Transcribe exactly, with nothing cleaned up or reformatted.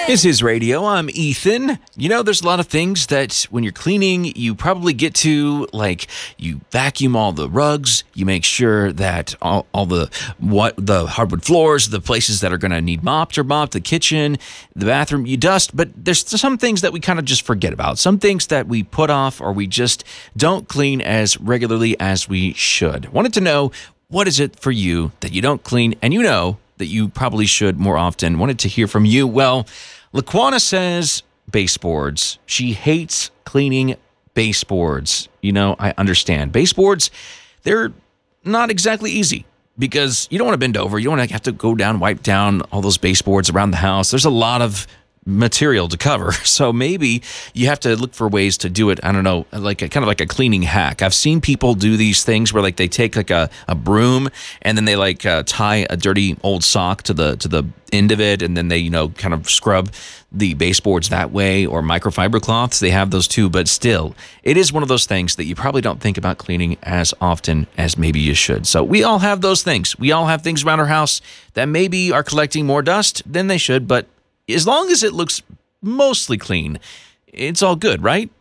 This is radio. I'm Ethan. You know, there's a lot of things that when you're cleaning, you probably get to, like, you vacuum all the rugs, you make sure that all, all the what the hardwood floors, the places that are going to need mopped are mopped, the kitchen, the bathroom, you dust. But there's some things that we kind of just forget about. Some things that we put off or we just don't clean as regularly as we should. Wanted to know, what is it for you that you don't clean and you know that you probably should more often? Wanted to hear from you. Well, Laquana says baseboards. She hates cleaning baseboards. You know, I understand. Baseboards, they're not exactly easy because you don't want to bend over. You don't want to have to go down, wipe down all those baseboards around the house. There's a lot of material to cover. So maybe you have to look for ways to do it. I don't know, like a, kind of like a cleaning hack. I've seen people do these things where like they take like a, a broom and then they like uh, tie a dirty old sock to the to the end of it, and then they, you know, kind of scrub the baseboards that way, or microfiber cloths. They have those too, but still, it is one of those things that you probably don't think about cleaning as often as maybe you should. So we all have those things. We all have things around our house that maybe are collecting more dust than they should, but as long as it looks mostly clean, it's all good, right?